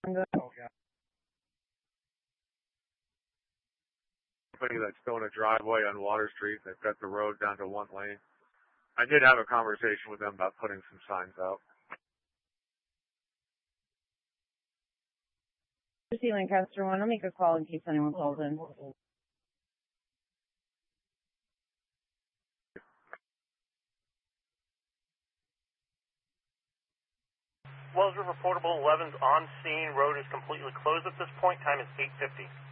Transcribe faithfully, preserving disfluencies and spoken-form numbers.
Company that's doing a driveway on Water Street. They've got the road down to one lane. I did have a conversation with them about putting some signs out. Lucy Lancaster one. I'll make a call in case anyone calls in. Wells River Portable eleven's on scene. Road is completely closed at this point. Time is eight fifty.